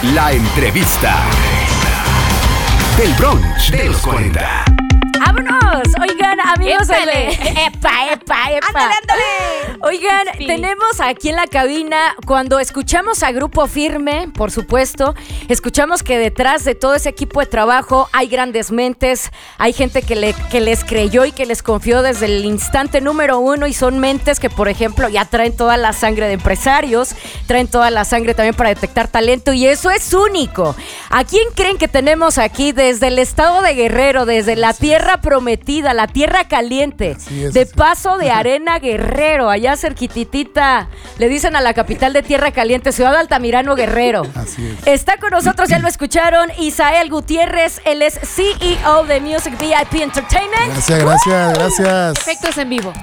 La entrevista del brunch de los 40. ¡Vámonos! Oigan, amigos, ¡Epa! ¡Ándale! Oigan, tenemos aquí en la cabina, cuando escuchamos a Grupo Firme, por supuesto, escuchamos que detrás de todo ese equipo de trabajo hay grandes mentes, hay gente que les creyó y que les confió desde el instante número uno, y son mentes que, por ejemplo, ya traen toda la sangre de empresarios, traen toda la sangre también para detectar talento, y eso es único. ¿A quién creen que tenemos aquí desde el estado de Guerrero, desde la tierra prometida, la tierra caliente, de Paso de Arena, Guerrero, allá cerquititita, le dicen a la capital de Tierra Caliente, Ciudad de Altamirano, Guerrero? Así es. Está con nosotros, ya lo escucharon, Isael Gutiérrez, él es CEO de Music VIP Entertainment. Gracias. Efectos en vivo.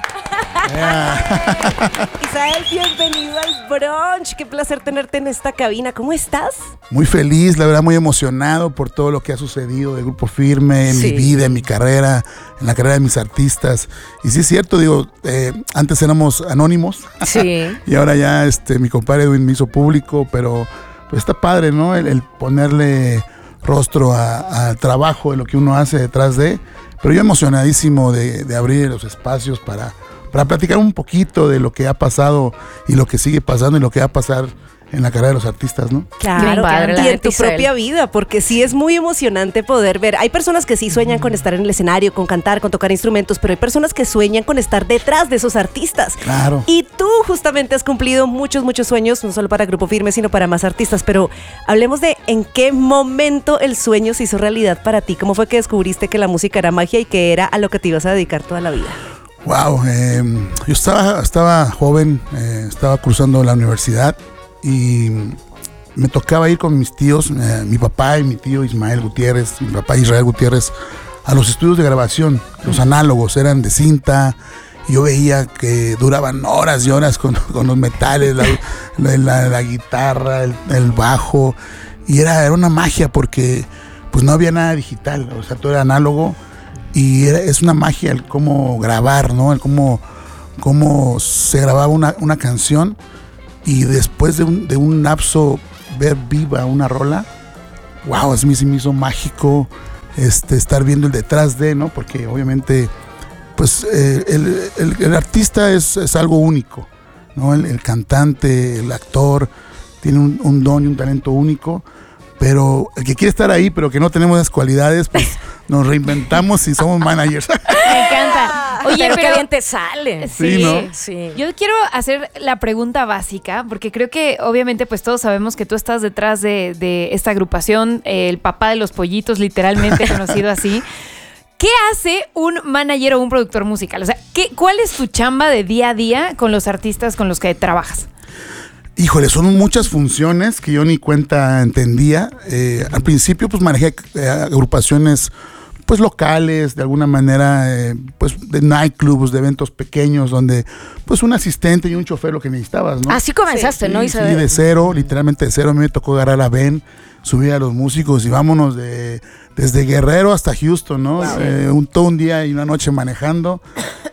Isael, bienvenido al brunch. Qué placer tenerte en esta cabina. ¿Cómo estás? Muy feliz, la verdad, muy emocionado por todo lo que ha sucedido de Grupo Firme en mi vida, en mi carrera, en la carrera de mis artistas. Y sí es cierto, digo, antes éramos anónimos. Sí. Y ahora ya mi compadre Edwin me hizo público, pero pues está padre, ¿no? El ponerle rostro al trabajo de lo que uno hace detrás de. Pero yo emocionadísimo de abrir los espacios para platicar un poquito de lo que ha pasado y lo que sigue pasando y lo que va a pasar en la carrera de los artistas, ¿no? Claro, padre, y en tu propia vida, porque sí es muy emocionante poder ver. Hay personas que sí sueñan con estar en el escenario, con cantar, con tocar instrumentos, pero hay personas que sueñan con estar detrás de esos artistas. Claro. Y tú justamente has cumplido muchos sueños, no solo para Grupo Firme, sino para más artistas. Pero hablemos de en qué momento el sueño se hizo realidad para ti. ¿Cómo fue que descubriste que la música era magia y que era a lo que te ibas a dedicar toda la vida? Wow, yo estaba joven, estaba cruzando la universidad y me tocaba ir con mis tíos, mi papá y mi tío Ismael Gutiérrez, mi papá Israel Gutiérrez, a los estudios de grabación. Los análogos eran de cinta, y yo veía que duraban horas y horas con los metales, la guitarra, el bajo, y era una magia porque pues no había nada digital, o sea, todo era análogo. Y es una magia el cómo grabar, ¿no? El cómo se grababa una canción, y después de un lapso ver viva una rola, wow, se me hizo mágico estar viendo el detrás de, ¿no? Porque obviamente pues el artista es algo único, ¿no? El cantante, el actor tiene un don y un talento único, pero el que quiere estar ahí pero que no tenemos esas cualidades, pues nos reinventamos y somos managers. Me encanta. Oye, pero pero qué bien te sale. Sí, ¿no? Sí. yo quiero hacer la pregunta básica, porque creo que obviamente pues todos sabemos que tú estás detrás de esta agrupación, el papá de los pollitos, literalmente conocido así. ¿Qué hace un manager o un productor musical? O sea, ¿cuál es tu chamba de día a día con los artistas con los que trabajas? Híjole, son muchas funciones que yo ni cuenta entendía. Al principio pues manejé agrupaciones pues locales, de alguna manera, pues de nightclubs, de eventos pequeños, donde pues un asistente y un chofer lo que necesitabas, ¿no? Así comenzaste, ¿no, Isabel? Sí, de cero, literalmente de cero. A mí me tocó agarrar a Ben, subir a los músicos y vámonos desde Guerrero hasta Houston, ¿no? Wow. Todo un día y una noche manejando,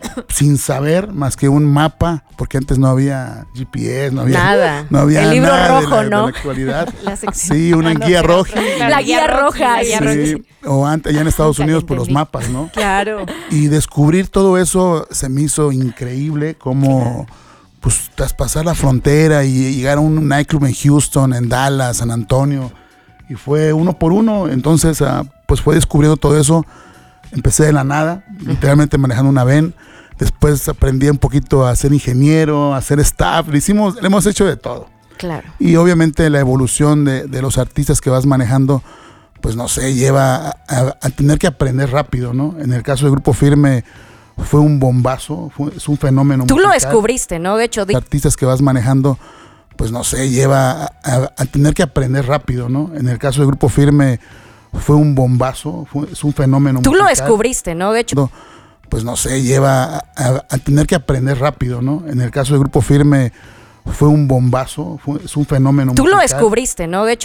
sin saber más que un mapa, porque antes no había GPS, no había nada. No había el libro nada rojo, de ¿no? la actualidad. Sí, una guía roja. La guía roja. Sí. O antes, allá en Estados Unidos, por los mapas, ¿no? Claro. Y descubrir todo eso se me hizo increíble, como pues traspasar la frontera y llegar a un nightclub en Houston, en Dallas, San Antonio, y fue uno por uno. Entonces pues fue descubriendo todo eso. Empecé de la nada, literalmente manejando una van. Después aprendí un poquito a ser ingeniero, a ser staff. Le hemos hecho de todo. Claro. Y obviamente la evolución de los artistas que vas manejando, pues no sé, lleva a tener que aprender rápido, ¿no? En el caso de Grupo Firme fue un bombazo, es un fenómeno Tú musical. lo descubriste, ¿no? De hecho, artistas que vas manejando, pues no sé, lleva a tener que aprender rápido, ¿no? En el caso de Grupo Firme fue un bombazo, es un fenómeno Tú musical. lo descubriste, ¿no? De hecho, pues no sé, lleva a tener que aprender rápido, ¿no? En el caso de Grupo Firme fue un bombazo, es un fenómeno tú musical. lo descubriste, ¿no? De hecho,